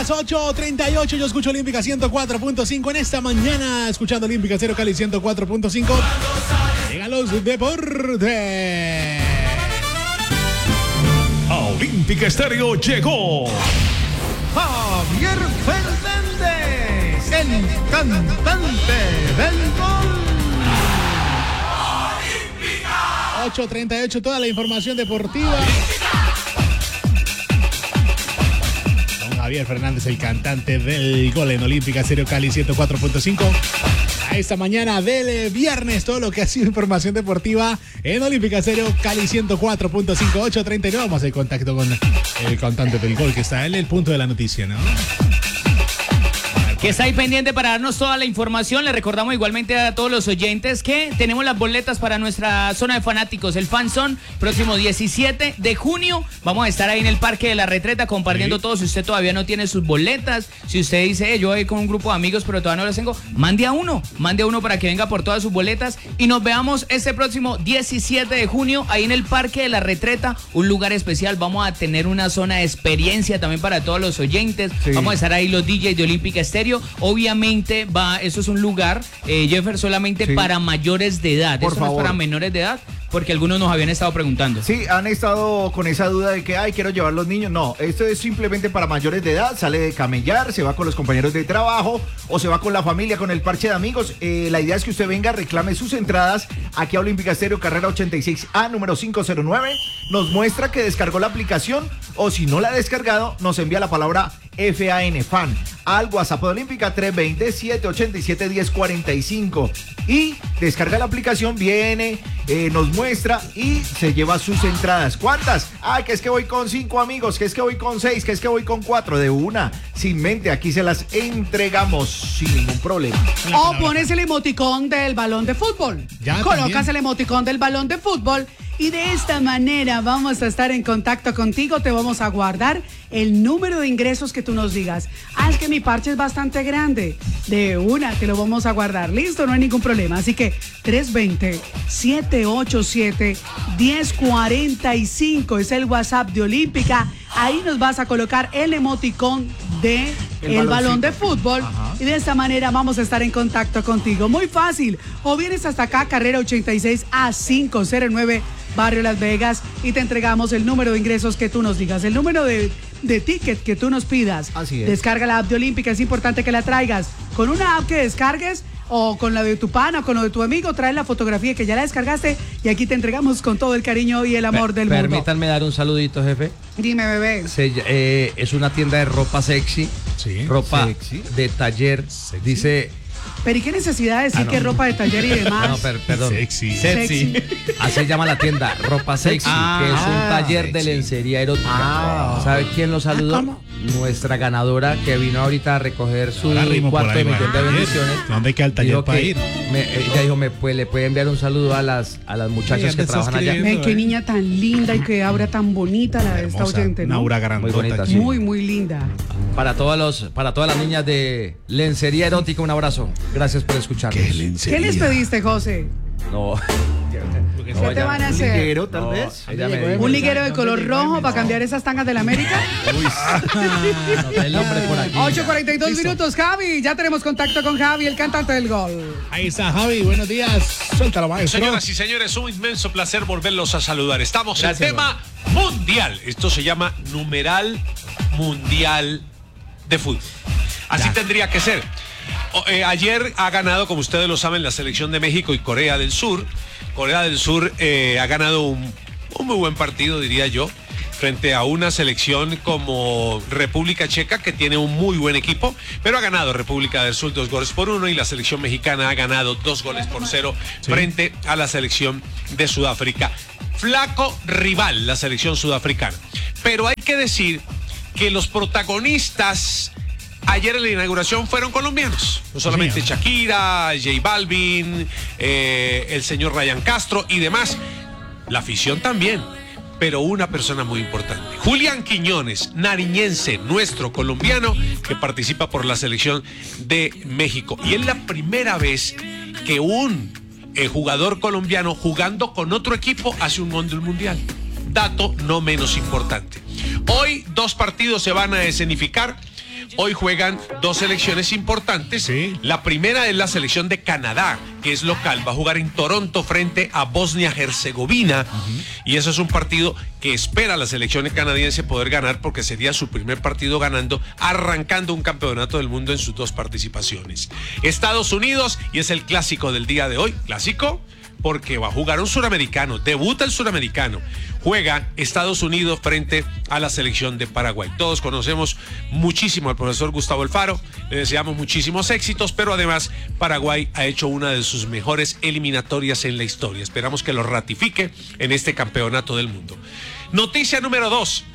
las 8:38. Yo escucho Olímpica 104.5 en esta mañana. Escuchando Olímpica Stereo Cali 104.5. Llegan los deportes. A Olímpica Stereo llegó Javier Fernández, el cantante del gol. 8:38, toda la información deportiva. Don Javier Fernández, el cantante del gol en Olímpica Stereo Cali 104.5. A esta mañana del viernes, todo lo que ha sido información deportiva en Olímpica Stereo Cali 104.5, 8:39. Vamos a hacer contacto con el cantante del gol, que está en el punto de la noticia, ¿no? Que está ahí pendiente para darnos toda la información. Le recordamos igualmente a todos los oyentes que tenemos las boletas para nuestra zona de fanáticos, el Fan Zone, próximo 17 de junio. Vamos a estar ahí en el Parque de la Retreta compartiendo todo. Si usted todavía no tiene sus boletas, si usted dice, yo voy con un grupo de amigos pero todavía no las tengo, mande a uno para que venga por todas sus boletas y nos veamos este próximo 17 de junio ahí en el Parque de la Retreta, un lugar especial. Vamos a tener una zona de experiencia también para todos los oyentes. Sí. Vamos a estar ahí los DJs de Olímpica Stereo. Obviamente eso es un lugar, Jeffer, solamente para mayores de edad. Eso no es para menores de edad, porque algunos nos habían estado preguntando. Sí, han estado con esa duda de que, quiero llevar los niños. No, esto es simplemente para mayores de edad. Sale de camellar, se va con los compañeros de trabajo o se va con la familia, con el parche de amigos. La idea es que usted venga, reclame sus entradas aquí a Olímpica Stereo, carrera 86A, número 509. Nos muestra que descargó la aplicación o si no la ha descargado, nos envía la palabra FAN al WhatsApp de Olímpica 320-787-1045 y descarga la aplicación, viene, nos muestra y se lleva sus entradas. ¿Cuántas? Que es que voy con 5 amigos, que es que voy con 6, que es que voy con 4, de una, sin mente, aquí se las entregamos sin ningún problema. O pones el emoticón del balón de fútbol. Colocas el emoticón del balón de fútbol y de esta manera vamos a estar en contacto contigo. Te vamos a guardar el número de ingresos que tú nos digas. Es que mi parche es bastante grande. De una, te lo vamos a guardar. Listo, no hay ningún problema. Así que 320-787-1045 es el WhatsApp de Olímpica. Ahí nos vas a colocar el emoticón de el balón de fútbol. Ajá. Y de esta manera vamos a estar en contacto contigo. Muy fácil. O vienes hasta acá, carrera 86A509, Barrio Las Vegas, y te entregamos el número de ingresos que tú nos digas, el número de ticket que tú nos pidas. Así es. Descarga la app de Olímpica, es importante que la traigas. Con una app que descargues o con la de tu pana o con lo de tu amigo, trae la fotografía que ya la descargaste y aquí te entregamos con todo el cariño y el amor del mundo. Permítanme dar un saludito, jefe. Dime, bebé. Es una tienda de ropa sexy, ropa sexy, de taller, sexy. Dice... Pero ¿y qué necesidad de decir que ropa de taller y demás? No, perdón. Sexy. Así se llama la tienda, ropa sexy, que es un taller de lencería erótica. ¿Sabe quién lo saludó? ¿Cómo? Nuestra ganadora que vino ahorita a recoger su cuarto de millón de bendiciones. ¿Dónde queda el taller para ir? Ella dijo, le puede enviar un saludo a las muchachas que trabajan allá. Qué niña tan linda y qué aura tan bonita la de esta oyente, ¿no? Una aura grandota. Muy bonita, sí. Muy linda. Para todas las niñas de lencería erótica, un abrazo. Gracias por escucharnos. ¿Qué les pediste, José? No. ¿Qué te van a hacer? ¿Un liguero, tal vez? ¿Un liguero de color rojo para cambiar esas tangas de la América? Uy, el hombre por aquí. 8:42 minutos, Javi. Ya tenemos contacto con Javi, el cantante del gol. Ahí está, Javi. Buenos días. Suéltalo, maestro. Señoras y señores, un inmenso placer volverlos a saludar. Estamos en tema mundial. Esto se llama numeral mundial de fútbol. Así tendría que ser. Ayer ha ganado, como ustedes lo saben, la selección de México y Corea del Sur. Corea del Sur ha ganado un muy buen partido, diría yo, frente a una selección como República Checa, que tiene un muy buen equipo, pero ha ganado República del Sur 2-1, y la selección mexicana ha ganado 2-0 frente a la selección de Sudáfrica. Flaco rival la selección sudafricana. Pero hay que decir que los protagonistas ayer en la inauguración fueron colombianos, no solamente Shakira, J Balvin, el señor Ryan Castro y demás, la afición también, pero una persona muy importante, Julián Quiñones, nariñense, nuestro colombiano, que participa por la selección de México, y es la primera vez que un jugador colombiano jugando con otro equipo hace un gol del mundial. Dato no menos importante. Hoy 2 partidos se van a escenificar. hoy juegan dos selecciones importantes. Sí. La primera es la selección de Canadá, que es local, va a jugar en Toronto frente a Bosnia-Herzegovina. Y eso es un partido que espera la selección canadiense poder ganar, porque sería su primer partido ganando, arrancando un campeonato del mundo en sus dos participaciones. Estados Unidos, y es el clásico del día de hoy, clásico, porque va a jugar un suramericano, debuta el suramericano, juega Estados Unidos frente a la selección de Paraguay. Todos conocemos muchísimo al profesor Gustavo Alfaro, le deseamos muchísimos éxitos, pero además Paraguay ha hecho una de sus mejores eliminatorias en la historia. Esperamos que lo ratifique en este campeonato del mundo. Noticia número 2.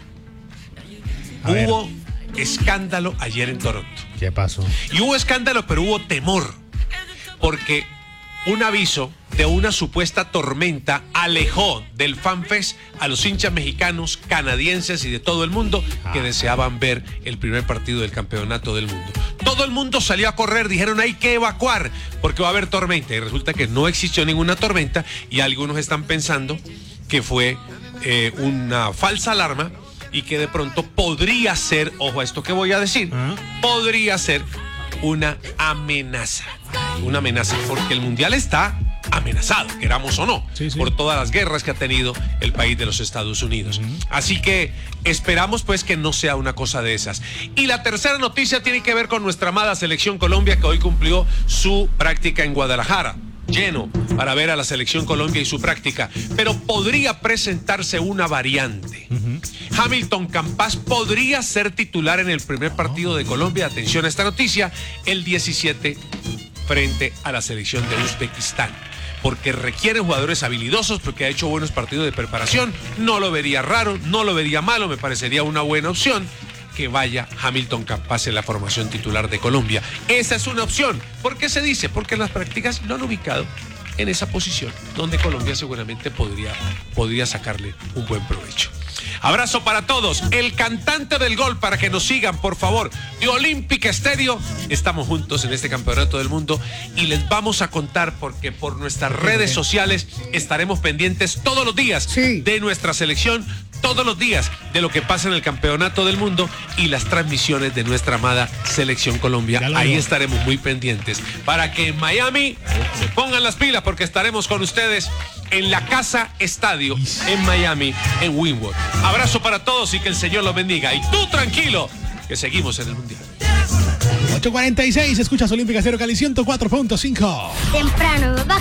Hubo escándalo ayer en Toronto. ¿Qué pasó? Y hubo escándalo, pero hubo temor, porque un aviso de una supuesta tormenta alejó del FanFest a los hinchas mexicanos, canadienses y de todo el mundo que deseaban ver el primer partido del campeonato del mundo. Todo el mundo salió a correr, dijeron hay que evacuar porque va a haber tormenta, y resulta que no existió ninguna tormenta, y algunos están pensando que fue una falsa alarma y que de pronto podría ser, ojo a esto que voy a decir, podría ser una amenaza. Una amenaza, porque el mundial está amenazado, queramos o no, por todas las guerras que ha tenido el país de los Estados Unidos. Así que esperamos pues que no sea una cosa de esas. Y la tercera noticia tiene que ver con nuestra amada selección Colombia, que hoy cumplió su práctica en Guadalajara. Lleno para ver a la selección Colombia y su práctica, pero podría presentarse una variante. Hamilton Campas podría ser titular en el primer partido de Colombia, atención a esta noticia, el 17 frente a la selección de Uzbekistán, porque requiere jugadores habilidosos, porque ha hecho buenos partidos de preparación. No lo vería raro, no lo vería malo, me parecería una buena opción que vaya Hamilton Campas en la formación titular de Colombia. Esa es una opción. ¿Por qué se dice? Porque en las prácticas lo han ubicado en esa posición donde Colombia seguramente podría sacarle un buen provecho. Abrazo para todos. El cantante del gol, para que nos sigan, por favor, de Olympic Stereo. Estamos juntos en este campeonato del mundo y les vamos a contar, porque por nuestras redes sociales estaremos pendientes todos los días de nuestra selección, todos los días de lo que pasa en el campeonato del mundo y las transmisiones de nuestra amada selección Colombia. Ahí estaremos muy pendientes para que en Miami se pongan las pilas, porque estaremos con ustedes en la Casa Estadio en Miami, en Wynwood. Abrazo para todos y que el Señor los bendiga. Y tú tranquilo, que seguimos en el Mundial. 8:46, escuchas Olímpica Stereo Cali 104.5. Temprano,